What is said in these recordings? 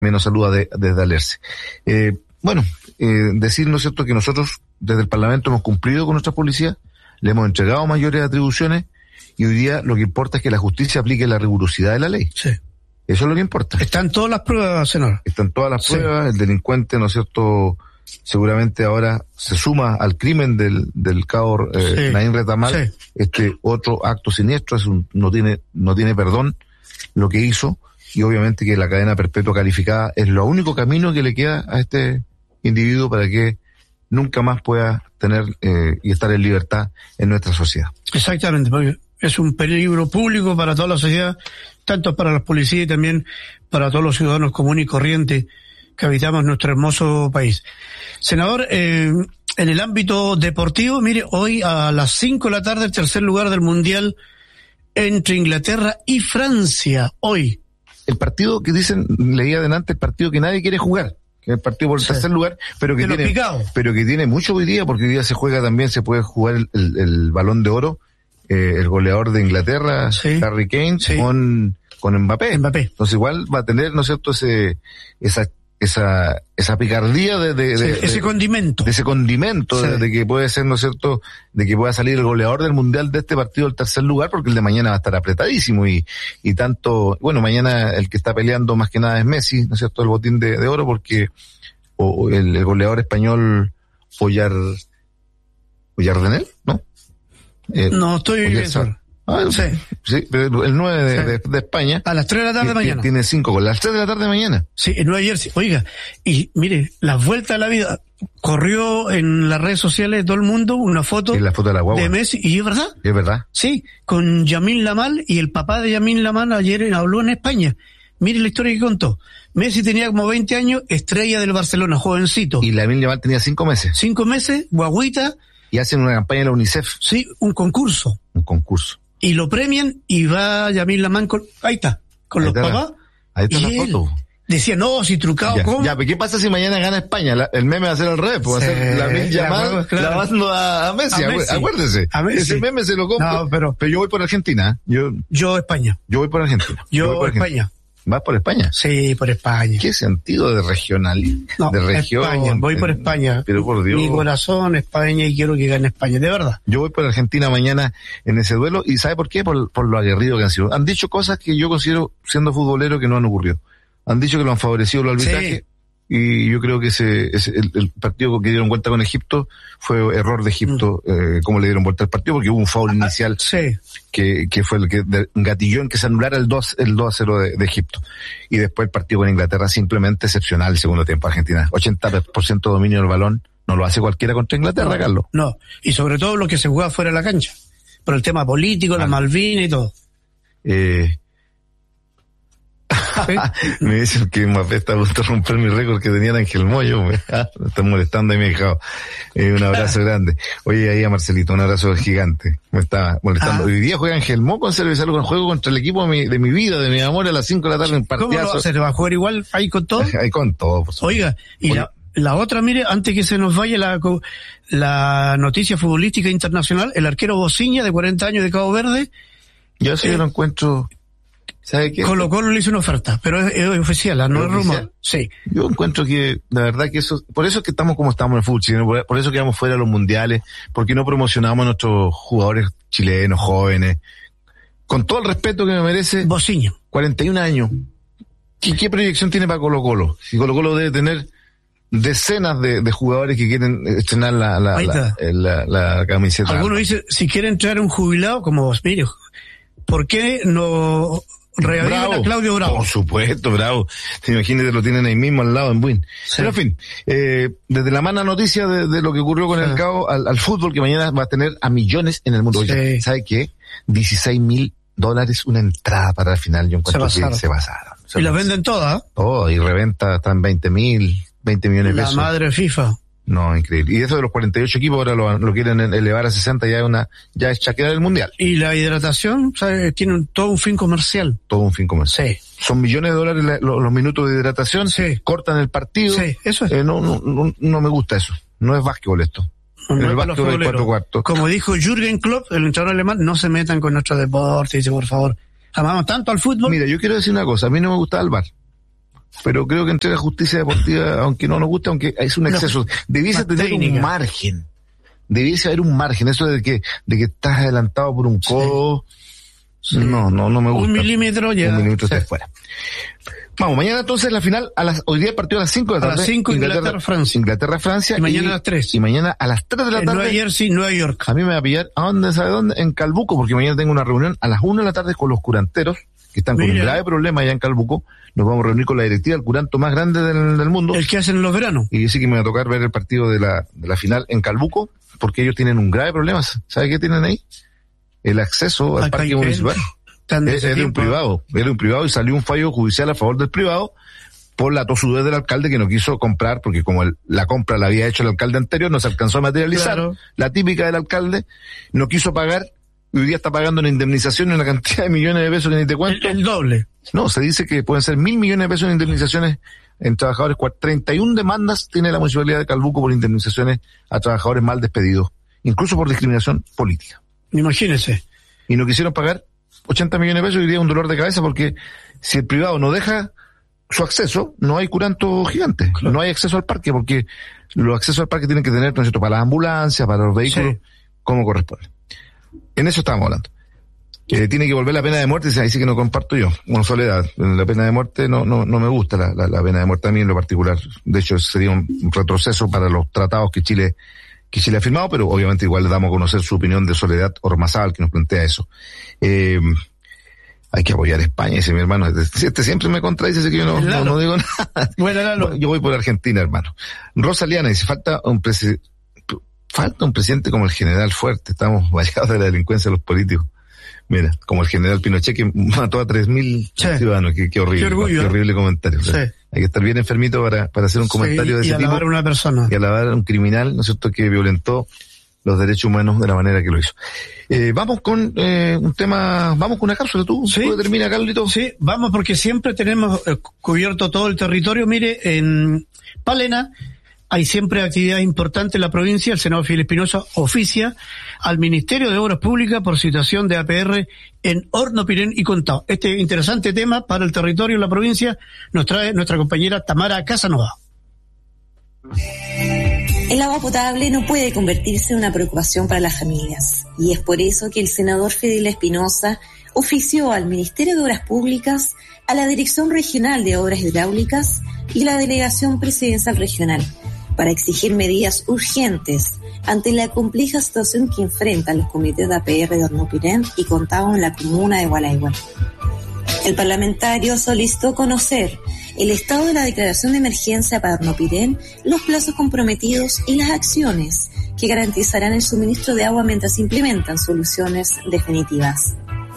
me nos saluda desde Alerce. Decir, ¿no es cierto?, que nosotros desde el Parlamento hemos cumplido con nuestra policía, le hemos entregado mayores atribuciones y hoy día lo que importa es que la justicia aplique la rigurosidad de la ley. Sí. Eso es lo que importa. Están todas las pruebas, senador. Están todas las pruebas, el delincuente, ¿no es cierto?, seguramente ahora se suma al crimen del cabo Naín Retamal, este otro acto siniestro, no tiene perdón lo que hizo, y obviamente que la cadena perpetua calificada es lo único camino que le queda a este individuo para que nunca más pueda tener y estar en libertad en nuestra sociedad. Exactamente, porque es un peligro público para toda la sociedad, tanto para las policías y también para todos los ciudadanos comunes y corrientes que habitamos nuestro hermoso país. Senador, en el ámbito deportivo, mire, hoy a las 5 de la tarde, el tercer lugar del Mundial entre Inglaterra y Francia, hoy. El partido que dicen, leí adelante, el partido que nadie quiere jugar, que es el partido por el tercer lugar, pero que tiene mucho hoy día, porque hoy día se puede jugar el Balón de Oro, el goleador de Inglaterra, Harry Kane, con Mbappé. Entonces igual va a tener, ¿no es cierto?, esa picardía ese condimento. De ese condimento, de que puede ser, ¿no es cierto?, de que pueda salir el goleador del Mundial de este partido del tercer lugar, porque el de mañana va a estar apretadísimo y tanto, mañana el que está peleando más que nada es Messi, ¿no es cierto?, el botín de oro, porque el goleador español Oyardenel, ¿no? No estoy bien. Sí, pero el 9 de España. A las 3 de la tarde mañana. Tiene 5 goles. A las 3 de la tarde mañana. Sí, el Nueva Jersey. Oiga, y mire, las vueltas a la vida. Corrió en las redes sociales de todo el mundo una foto, la foto de la guagua de Messi, y es verdad. Es verdad. Sí, con Lamine Yamal, y el papá de Lamine Yamal ayer habló en España. Mire la historia que contó. Messi tenía como 20 años, estrella del Barcelona, jovencito. Y Lamine Yamal tenía 5 meses. 5 meses, guaguita. Y hacen una campaña en la UNICEF. Sí, un concurso. Y lo premian y va Lamine Yamal ahí está, con los papás. Ahí está la foto. Decía, no, si trucado, ¿cómo? Ya, pero ¿qué pasa si mañana gana España? El meme va a ser al revés, va a ser Lamine Yamal lavando a Messi. Acuérdese. A Messi. Ese meme se lo compro. No, pero yo voy por Argentina. Yo España. Yo voy por Argentina. Yo España. ¿Vas por España? Sí, por España. ¿Qué sentido de regionalismo? No, de región. España. Voy por España. Pero por Dios. Mi corazón, España, y quiero que gane España, de verdad. Yo voy por Argentina mañana en ese duelo, y ¿sabe por qué? Por lo aguerrido que han sido. Han dicho cosas que yo considero, siendo futbolero, que no han ocurrido. Han dicho que lo han favorecido los arbitrajes, y yo creo que el partido que dieron vuelta con Egipto fue error de Egipto, cómo le dieron vuelta al partido, porque hubo un foul inicial que fue el que gatilló en que se anulara el 2-0 de Egipto. Y después el partido con Inglaterra, simplemente excepcional el segundo tiempo. Argentina, 80% dominio del balón, no lo hace cualquiera contra Inglaterra, Carlos. No, y sobre todo lo que se juega fuera de la cancha, por el tema político, la Malvinas y todo. Me dicen que Mbappé está a punto de romper mi récord que tenía Ángel Moyo. Me están molestando ahí, me he dejado. Un abrazo grande. Oye, ahí a Marcelito, un abrazo gigante. Me está molestando. Hoy día juega Ángel Mo con Cervezal, con juego contra el equipo de mi vida, de mi amor, a las 5 de la tarde en partidazo. ¿Cómo se va a jugar igual ahí con todo? Ahí con todo, por supuesto. Oiga, y la otra, mire, antes que se nos vaya la noticia futbolística internacional, el arquero Bociña, de 40 años, de Cabo Verde. Yo sí lo encuentro. ¿Sabe qué? Colo-Colo le hizo una oferta, pero es oficial, no es rumor. Sí. Yo encuentro que, la verdad que eso, por eso es que estamos como estamos en el fútbol chileno, por eso quedamos fuera de los mundiales, porque no promocionamos a nuestros jugadores chilenos, jóvenes, con todo el respeto que me merece. Bociña. 41 años. ¿Qué proyección tiene para Colo-Colo? Si Colo-Colo debe tener decenas de jugadores que quieren estrenar la camiseta. Algunos dicen, si quieren traer un jubilado, como, mire, ¿por qué no reavivan a Claudio Bravo? Por supuesto, Bravo. Imagínate, lo tienen ahí mismo al lado en Buin. Sí. Pero en fin, desde la mala noticia de lo que ocurrió con el CAO al fútbol, que mañana va a tener a millones en el mundo. Oye, ¿sabe qué? $16,000 una entrada para la final. Yo encuentro que se basaron. Y las venden todas. Todo, y reventa están 20 millones de pesos. La madre FIFA. No, increíble. Y eso de los 48 equipos ahora lo quieren elevar a 60, ya es chaquera del mundial. Y la hidratación, ¿sabes? Tiene todo un fin comercial. Todo un fin comercial. Sí. Son millones de dólares los minutos de hidratación. Sí. Cortan el partido. Sí, eso es. No me gusta eso. No es básquetbol esto. No el básquetbol de 4 cuartos. Como dijo Jürgen Klopp, el entrenador alemán, no se metan con nuestro deporte, dice, por favor. Amamos tanto al fútbol. Mira, yo quiero decir una cosa. A mí no me gustaba el VAR. pero creo que entre la justicia deportiva, aunque no nos guste, aunque es un exceso, debiese tener técnica. Un margen. Debiese haber un margen, eso de que estás adelantado por un codo. Sí. No me gusta. 1 milímetro ya. 1 milímetro está fuera. Vamos, mañana entonces la final, hoy día el partido a las 5 de la tarde. A las 5 Inglaterra-Francia. Inglaterra-Francia. Y mañana a las 3. Y mañana a las 3 de la tarde. En Nueva Jersey, Nueva York. A mí me va a pillar, ¿a dónde? ¿Sabe dónde? En Calbuco, porque mañana tengo una reunión a las 1 de la tarde con los curanteros, que están con un grave problema allá en Calbuco. Nos vamos a reunir con la directiva del curanto más grande del mundo. El que hacen en los veranos. Y sí que me va a tocar ver el partido de la final en Calbuco, porque ellos tienen un grave problema. ¿Sabe qué tienen ahí? El acceso al parque municipal. Es de un privado. Es de un privado y salió un fallo judicial a favor del privado por la tosudez del alcalde que no quiso comprar, porque como la compra la había hecho el alcalde anterior, no se alcanzó a materializar. Claro. La típica del alcalde, no quiso pagar. Y hoy día está pagando una indemnización en una cantidad de millones de pesos que ni te cuento. El doble. No, se dice que pueden ser 1.000 millones de pesos en indemnizaciones en trabajadores. 31 demandas tiene la municipalidad de Calbuco por indemnizaciones a trabajadores mal despedidos, incluso por discriminación política. Imagínese. Y no quisieron pagar 80 millones de pesos y hoy día un dolor de cabeza porque si el privado no deja su acceso, no hay curanto gigante. Claro. No hay acceso al parque porque los accesos al parque tienen que tener, ¿no es cierto?, para las ambulancias, para los vehículos, como corresponde. En eso estábamos hablando. Tiene que volver la pena de muerte, ahí sí que no comparto yo, con Soledad. La pena de muerte no me gusta la pena de muerte a mí en lo particular. De hecho, sería un retroceso para los tratados que Chile ha firmado, pero obviamente igual le damos a conocer su opinión de Soledad Ormazábal, que nos plantea eso. Hay que apoyar a España, dice mi hermano. Siempre me contradice, así que yo no digo nada. Bueno, yo voy por Argentina, hermano. Rosaliana dice, falta un presidente como el general Fuerte. Estamos vallados de la delincuencia de los políticos. Mira, como el general Pinochet que mató a 3.000 ciudadanos. Qué horrible. Qué horrible comentario. O sea, hay que estar bien enfermito para hacer un comentario de ese tipo. Y alabar a una persona. Y alabar a un criminal, ¿no es cierto?, que violentó los derechos humanos de la manera que lo hizo. Vamos con un tema, vamos con una cápsula. ¿Tú termina, Carlito? Sí, vamos, porque siempre tenemos cubierto todo el territorio. Mire, en Palena hay siempre actividades importantes en la provincia. El senador Fidel Espinosa oficia al Ministerio de Obras Públicas por situación de APR en Hornopirén y Contao. Este interesante tema para el territorio de la provincia nos trae nuestra compañera Tamara Casanova. El agua potable no puede convertirse en una preocupación para las familias, y es por eso que el senador Fidel Espinosa ofició al Ministerio de Obras Públicas, a la Dirección Regional de Obras Hidráulicas y la Delegación Presidencial Regional para exigir medidas urgentes ante la compleja situación que enfrentan los comités de APR de Hornopirén y Contao en la comuna de Gualaigual. El parlamentario solicitó conocer el estado de la declaración de emergencia para Hornopirén, los plazos comprometidos y las acciones que garantizarán el suministro de agua mientras se implementan soluciones definitivas.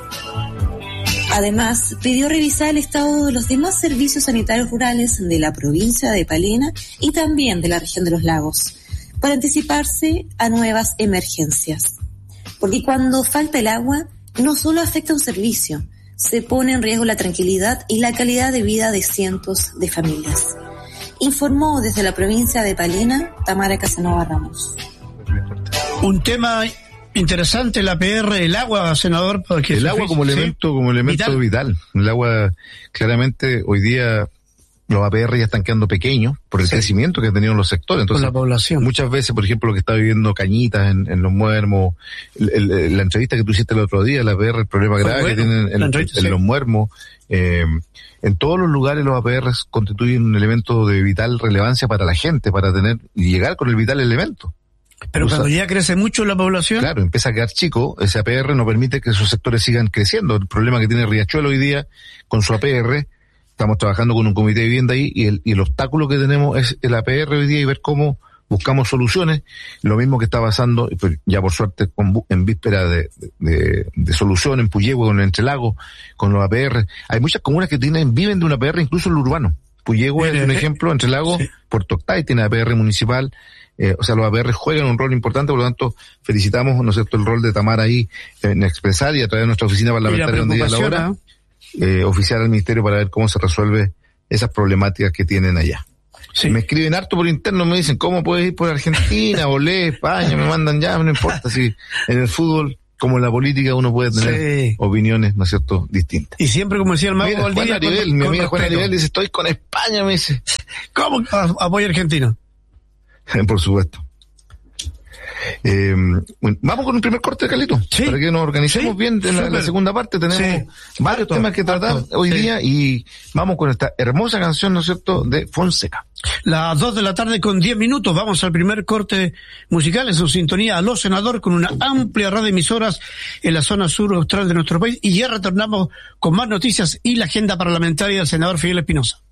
Además, pidió revisar el estado de los demás servicios sanitarios rurales de la provincia de Palena y también de la región de los lagos, para anticiparse a nuevas emergencias. Porque cuando falta el agua, no solo afecta un servicio, se pone en riesgo la tranquilidad y la calidad de vida de cientos de familias. Informó desde la provincia de Palena, Tamara Casanova Ramos. Un tema interesante, el APR, el agua, senador. Porque el agua como elemento vital. El agua, claramente, hoy día los APR ya están quedando pequeños por el crecimiento que han tenido los sectores. Entonces, con la población. Muchas veces, por ejemplo, lo que está viviendo Cañitas en Los Muermos, la entrevista que tú hiciste el otro día, el APR, el problema grave que tienen en Los Muermos, en todos los lugares los APR constituyen un elemento de vital relevancia para la gente, para tener y llegar con el vital elemento. Pero cuando ya crece mucho la población. Claro, empieza a quedar chico, ese APR no permite que esos sectores sigan creciendo. El problema que tiene Riachuelo hoy día con su APR, estamos trabajando con un comité de vivienda ahí y el obstáculo que tenemos es el APR hoy día y ver cómo buscamos soluciones. Lo mismo que está pasando, pues ya por suerte en víspera de solución en Puyehue, con el Entrelagos, con los APR. Hay muchas comunas que viven de un APR, incluso en lo urbano. Puyehue es un ejemplo, Entrelagos, sí. Puerto Octay tiene APR municipal. O sea, los APR juegan un rol importante, por lo tanto, felicitamos, ¿no es cierto?, el rol de Tamara ahí en expresar y a través de nuestra oficina parlamentaria donde ella labora, oficiar al ministerio para ver cómo se resuelve esas problemáticas que tienen allá. Sí. Me escriben harto por interno, me dicen, ¿cómo puedes ir por Argentina, Bolé, España? Me mandan ya, no importa, si en el fútbol como en la política uno puede tener opiniones, ¿no es cierto?, distintas. Y siempre, como decía el Mago Valdivia, mi amiga Juana Aribel dice, estoy con España, me dice. ¿Cómo apoya a Argentina? Por supuesto. Bueno, vamos con un primer corte, Carlito, para que nos organicemos bien en la segunda parte. Tenemos varios temas que tratar hoy día y vamos con esta hermosa canción, ¿no es cierto?, de Fonseca. Las 2:10 p.m. Vamos al primer corte musical en su sintonía a Los Senador, con una amplia red de emisoras en la zona sur austral de nuestro país, y ya retornamos con más noticias y la agenda parlamentaria del senador Fidel Espinosa.